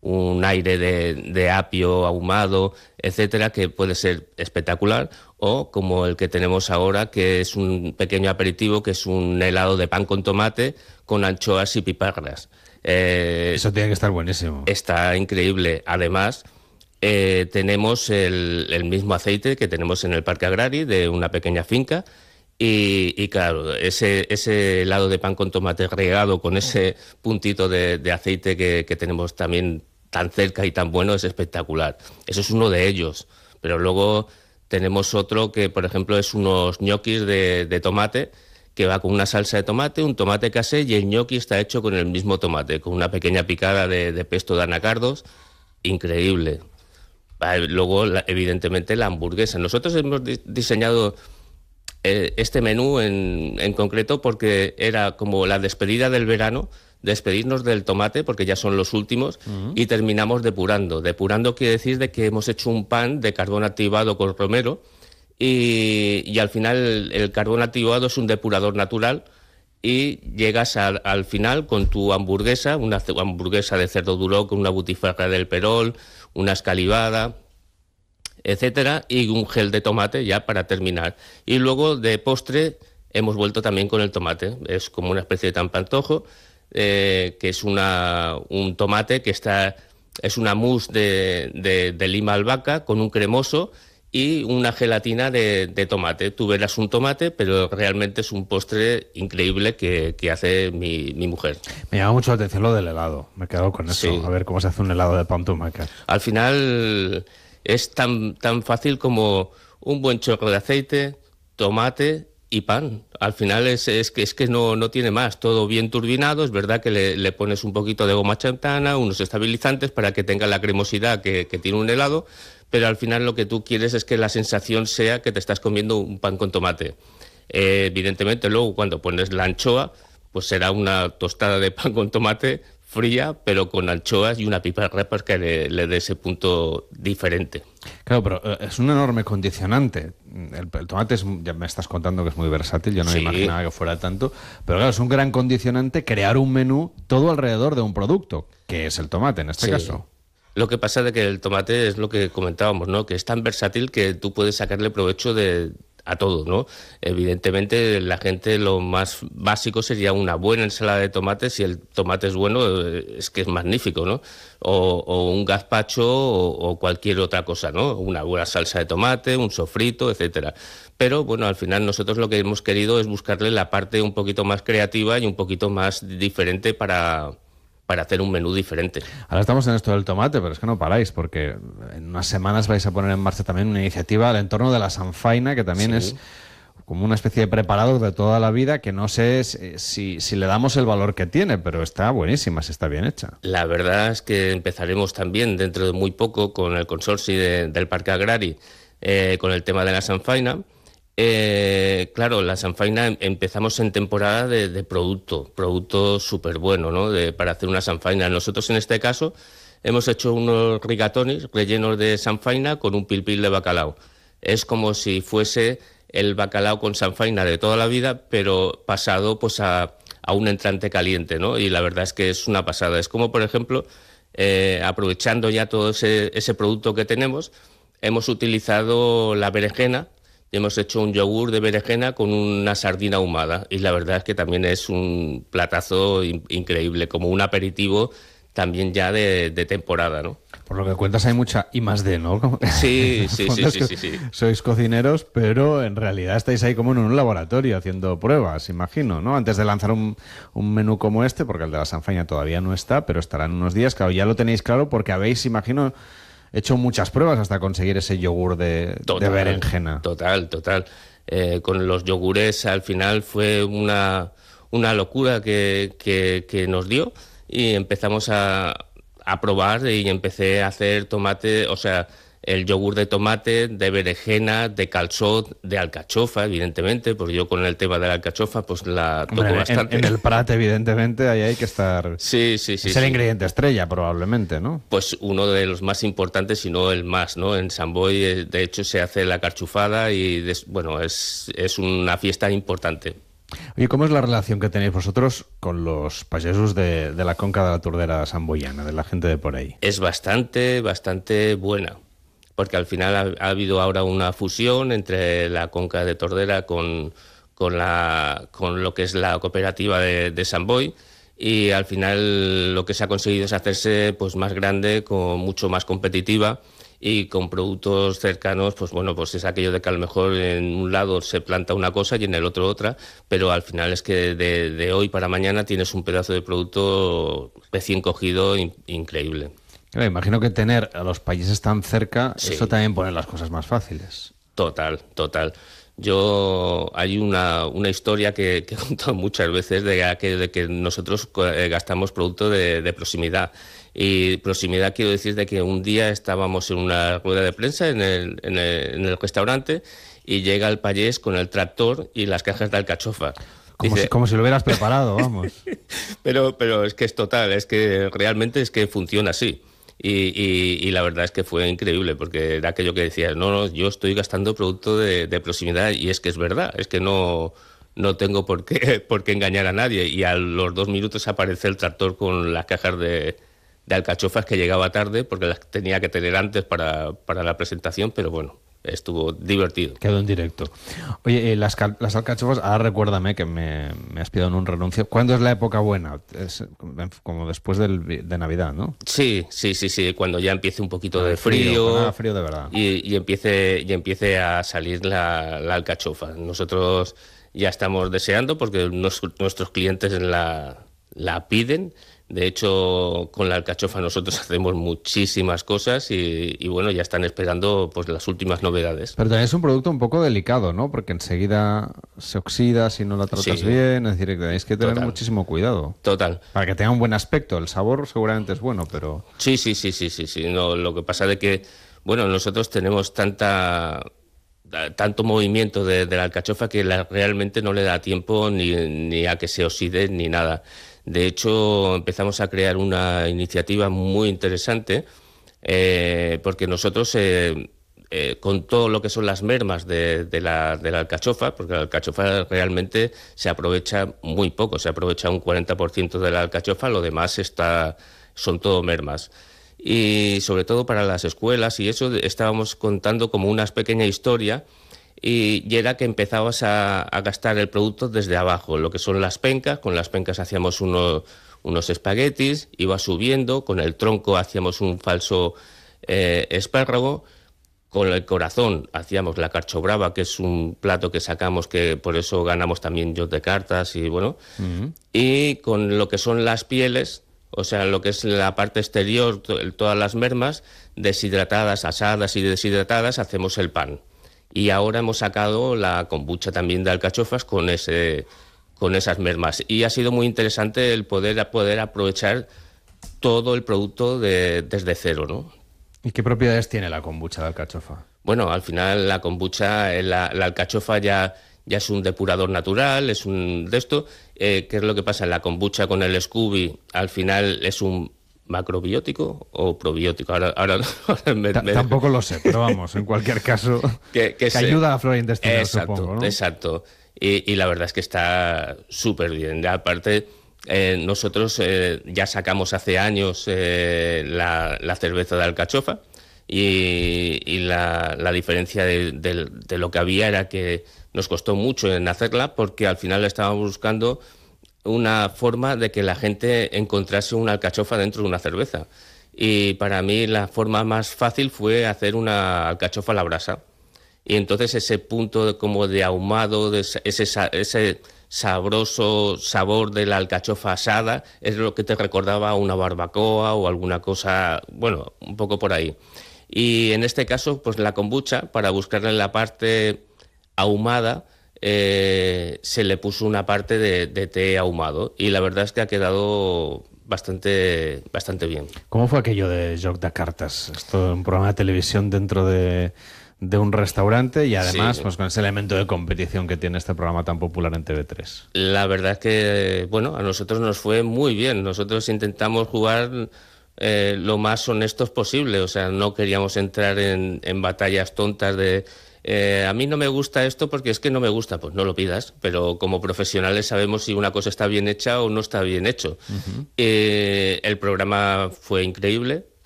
un aire de apio ahumado, etcétera, que puede ser espectacular, o como el que tenemos ahora, que es un pequeño aperitivo, que es un helado de pan con tomate con anchoas y piparras. Eso tiene que estar buenísimo. Está increíble. Además, tenemos el mismo aceite que tenemos en el Parque Agrari, de una pequeña finca, y claro, ese helado de pan con tomate regado con ese puntito de aceite que tenemos también tan cerca y tan bueno es espectacular. Eso es uno de ellos. Pero luego tenemos otro que, por ejemplo, es unos ñoquis de tomate, que va con una salsa de tomate, un tomate casé, y el ñoqui está hecho con el mismo tomate, con una pequeña picada de pesto de anacardos. Increíble. Luego, evidentemente, la hamburguesa. Nosotros hemos diseñado este menú en concreto porque era como la despedida del verano, despedirnos del tomate porque ya son los últimos, y terminamos depurando. Depurando quiere decir de que hemos hecho un pan de carbón activado con romero, y al final el carbón activado es un depurador natural, y llegas al final con tu hamburguesa, una hamburguesa de cerdo duro con una butifarra del perol, una escalivada, etcétera, y un gel de tomate ya para terminar. Y luego de postre hemos vuelto también con el tomate. Es como una especie de tampantojo, que es un tomate que es una mousse de lima albahaca con un cremoso y una gelatina de tomate. Tú verás un tomate, pero realmente es un postre increíble que hace mi mujer. Me llama mucho la atención lo del helado. Me he quedado con eso. Sí. A ver cómo se hace un helado de pan tumaca. Al final es tan fácil como un buen chorro de aceite, tomate y pan. Al final es que no tiene más. Todo bien turbinado. Es verdad que le pones un poquito de goma xantana, unos estabilizantes para que tenga la cremosidad que tiene un helado, pero al final lo que tú quieres es que la sensación sea que te estás comiendo un pan con tomate. Evidentemente luego cuando pones la anchoa, pues será una tostada de pan con tomate fría, pero con anchoas y una piparra para que le dé ese punto diferente. Claro, pero es un enorme condicionante. El tomate ya me estás contando que es muy versátil, yo no me imaginaba que fuera tanto, pero claro, es un gran condicionante crear un menú todo alrededor de un producto, que es el tomate en este caso. Lo que pasa es que el tomate es lo que comentábamos, ¿no? Que es tan versátil que tú puedes sacarle provecho a todo, ¿no? Evidentemente, la gente lo más básico sería una buena ensalada de tomate. Si el tomate es bueno, es que es magnífico, ¿no? O un gazpacho o cualquier otra cosa, ¿no? Una buena salsa de tomate, un sofrito, etcétera. Pero, bueno, al final nosotros lo que hemos querido es buscarle la parte un poquito más creativa y un poquito más diferente para hacer un menú diferente. Ahora estamos en esto del tomate, pero es que no paráis, porque en unas semanas vais a poner en marcha también una iniciativa al entorno de la sanfaina, que también es como una especie de preparado de toda la vida, que no sé si le damos el valor que tiene, pero está buenísima, si está bien hecha. La verdad es que empezaremos también dentro de muy poco con el consorcio del Parque Agrari, con el tema de la sanfaina. Claro, la sanfaina empezamos en temporada de producto súper bueno, ¿no? Para hacer una sanfaina. Nosotros en este caso hemos hecho unos rigatonis rellenos de sanfaina con un pilpil de bacalao. Es como si fuese el bacalao con sanfaina de toda la vida, pero pasado pues a un entrante caliente, ¿no? Y la verdad es que es una pasada. Es como, por ejemplo, aprovechando ya todo ese producto que tenemos, hemos utilizado la berenjena. Hemos hecho un yogur de berenjena con una sardina ahumada, y la verdad es que también es un platazo increíble, como un aperitivo también ya de temporada, ¿no? Por lo que cuentas hay mucha I+D, ¿no? Sí. Sois cocineros, pero en realidad estáis ahí como en un laboratorio haciendo pruebas, imagino, ¿no? Antes de lanzar un menú como este, porque el de la sanfaina todavía no está, pero estará en unos días. Claro, ya lo tenéis claro porque habéis, imagino, hecho muchas pruebas hasta conseguir ese yogur de berenjena. Total. Con los yogures al final fue una locura que nos dio, y empezamos a probar, y empecé a hacer tomate, o sea, el yogur de tomate, de berenjena, de calçot, de alcachofa, evidentemente, porque yo con el tema de la alcachofa pues la toco bastante. En el Prat, evidentemente, ahí hay que estar... Sí. Es el ingrediente estrella, probablemente, ¿no? Pues uno de los más importantes, si no el más, ¿no? En Sant Boi, de hecho, se hace la carchufada y, bueno, es una fiesta importante. Oye, ¿cómo es la relación que tenéis vosotros con los pagesos de la Conca de la Tordera samboyana, de la gente de por ahí? Es bastante, bastante buena, porque al final ha habido ahora una fusión entre la Conca de Tordera con lo que es la cooperativa de Sant Boi, y al final lo que se ha conseguido es hacerse pues más grande, mucho más competitiva y con productos cercanos. Pues bueno, pues es aquello de que a lo mejor en un lado se planta una cosa y en el otro otra, pero al final es que de hoy para mañana tienes un pedazo de producto recién cogido increíble. Claro, imagino que tener a los países tan cerca, Sí. eso también pone las cosas más fáciles. Total, total. Hay una historia que he contado muchas veces de que nosotros gastamos producto de proximidad. Y proximidad quiero decir de que un día estábamos en una rueda de prensa en el restaurante, y llega el payés con el tractor y las cajas de alcachofa. Como si lo hubieras preparado, vamos. Pero es que es total, es que realmente es que funciona así. Y la verdad es que fue increíble, porque era aquello que decías, no, yo estoy gastando producto de proximidad, y es que es verdad, es que no tengo por qué engañar a nadie. Y a los 2 minutos aparece el tractor con las cajas de alcachofas, que llegaba tarde porque las tenía que tener antes para la presentación, pero bueno, estuvo divertido. Quedó en directo. Oye, las alcachofas, ahora recuérdame que me has pedido en un renuncio. ¿Cuándo es la época buena? Es como después de Navidad, ¿no? Sí, cuando ya empiece un poquito de frío, frío de verdad. y empiece a salir la alcachofa. Nosotros ya estamos deseando, porque nuestros clientes la piden. De hecho, con la alcachofa nosotros hacemos muchísimas cosas, y bueno, ya están esperando pues las últimas novedades. Pero también es un producto un poco delicado, ¿no? Porque enseguida se oxida si no la tratas bien. Es decir, que tenéis que tener muchísimo cuidado. Total. Para que tenga un buen aspecto. El sabor seguramente es bueno, pero... Sí. No, lo que pasa es que, bueno, nosotros tenemos tanto movimiento de la alcachofa que realmente no le da tiempo ni a que se oxide ni nada. De hecho, empezamos a crear una iniciativa muy interesante, porque nosotros, con todo lo que son las mermas de la alcachofa, porque la alcachofa realmente se aprovecha muy poco, se aprovecha un 40% de la alcachofa, lo demás son todo mermas. Y sobre todo para las escuelas y eso, estábamos contando como una pequeña historia, y era que empezabas a gastar el producto desde abajo, lo que son las pencas. Con las pencas hacíamos unos espaguetis, iba subiendo, con el tronco hacíamos un falso espárrago, con el corazón hacíamos la carchobrava, que es un plato que sacamos, que por eso ganamos también Joc de Cartas, y bueno, y con lo que son las pieles, o sea, lo que es la parte exterior, todas las mermas, deshidratadas, asadas y deshidratadas, hacemos el pan. Y ahora hemos sacado la kombucha también de alcachofas con esas mermas. Y ha sido muy interesante el poder aprovechar todo el producto desde cero, ¿no? ¿Y qué propiedades tiene la kombucha de alcachofa? Bueno, al final la kombucha, la alcachofa ya es un depurador natural, es un de esto. ¿Qué es lo que pasa? La kombucha con el Scooby al final es un macrobiótico o probiótico. Tampoco lo sé, pero vamos, en cualquier caso, que ayuda a la flora intestinal, supongo, ¿no? Exacto. Y la verdad es que está súper bien. Ya, aparte, nosotros ya sacamos hace años la cerveza de alcachofa, y la diferencia de lo que había era que nos costó mucho en hacerla, porque al final estábamos buscando una forma de que la gente encontrase una alcachofa dentro de una cerveza. Y para mí la forma más fácil fue hacer una alcachofa a la brasa. Y entonces ese punto como de ahumado, ese sabroso sabor de la alcachofa asada, es lo que te recordaba a una barbacoa o alguna cosa, bueno, un poco por ahí. Y en este caso, pues la kombucha, para buscarle la parte ahumada, se le puso una parte de té ahumado, y la verdad es que ha quedado bastante bien. ¿Cómo fue aquello de Joc de Cartas? Esto, un programa de televisión dentro de un restaurante, y además pues con ese elemento de competición que tiene este programa tan popular en TV3. La verdad es que, bueno, a nosotros nos fue muy bien. Nosotros intentamos jugar lo más honestos posible, o sea, no queríamos entrar en batallas tontas de a mí no me gusta esto porque es que no me gusta, pues no lo pidas, pero como profesionales sabemos si una cosa está bien hecha o no está bien hecho. El programa fue increíble,